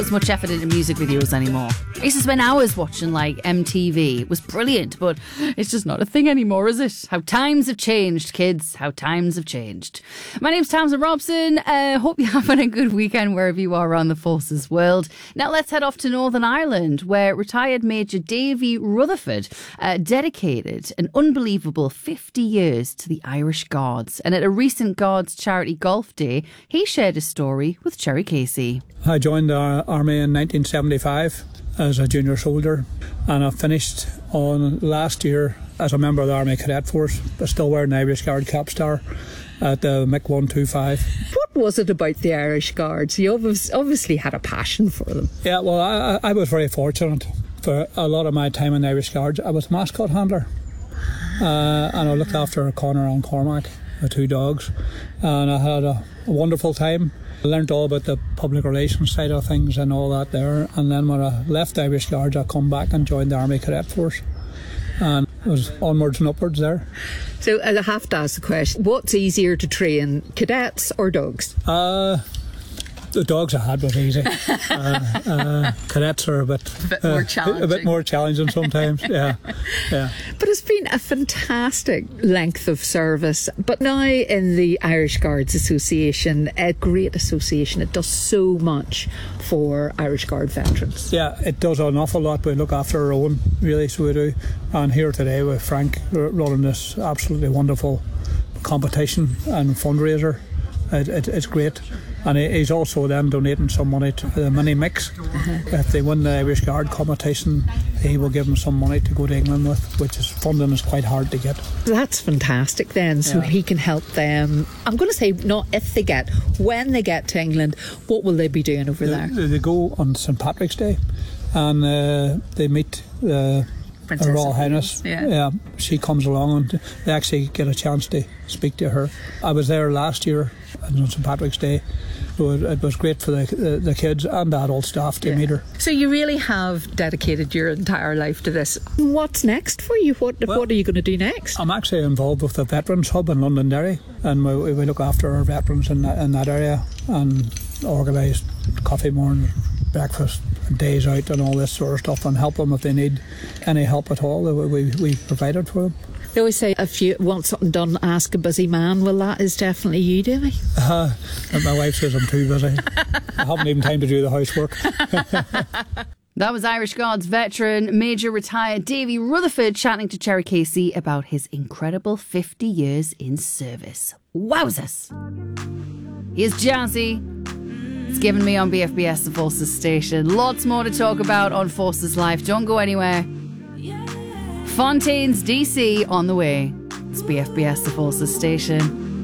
as much effort into music videos anymore. I used to spend hours watching like MTV. It was brilliant, but it's just not a thing anymore, is it? How times have changed, kids. How times have changed. My name's Tamsin Robson. Hope you're having a good weekend wherever you are around the forces world. Now let's head off to Northern Ireland, where retired Major Davy Rutherford dedicated an unbelievable 50 years to the Irish Guards. And at a recent Guards Charity Golf Day, he shared his story with Cherry Casey. I joined the Army in 1975 as a junior soldier, and I finished on last year as a member of the Army Cadet Force, but still wearing the Irish Guard cap star at the MiG 125. What was it about the Irish Guards? You obviously had a passion for them. Yeah, well, I was very fortunate. For a lot of my time in the Irish Guards, I was mascot handler, and I looked after Connor and Cormac, the two dogs, and I had a wonderful time. I learned all about the public relations side of things and all that there, and then when I left the Irish Guards, I come back and joined the Army Cadet Force, and it was onwards and upwards there. So I have to ask the question, what's easier to train, cadets or dogs? The dogs I had was easy. Cadets are a bit more challenging. A bit more challenging sometimes. Yeah. But it's been a fantastic length of service. But now in the Irish Guards Association, a great association, it does so much for Irish Guard veterans. Yeah, it does an awful lot. We look after our own, really, so we do. And here today with Frank running this absolutely wonderful competition and fundraiser. It's great. And he's also then donating some money to the mini mix. If they win the Irish Guard competition, he will give them some money to go to England with, which is funding is quite hard to get. That's fantastic then, so he can help them. I'm going to say not if they get, when they get to England, what will they be doing over there? They go on St Patrick's Day, and they meet the Royal Highness. Yeah, she comes along and they actually get a chance to speak to her. I was there last year on St Patrick's Day, so it was great for the kids and the adult staff to meet her. So you really have dedicated your entire life to this. What's next for you? What are you going to do next? I'm actually involved with the Veterans Hub in Londonderry, and we look after our veterans in that area and organise coffee morning, breakfast, days out and all this sort of stuff, and help them if they need any help at all. We provide it for them. They always say if you want something done, ask a busy man. Well, that is definitely you, Davy. My wife says I'm too busy. I haven't even time to do the housework. That was Irish Guards veteran, Major retired Davy Rutherford chatting to Cherry Casey about his incredible 50 years in service. Wowzers! Here's Jazzy. It's given me on BFBS, the Forces station. Lots more to talk about on Forces Life. Don't go anywhere. Fontaine's DC on the way. It's BFBS, the Forces station.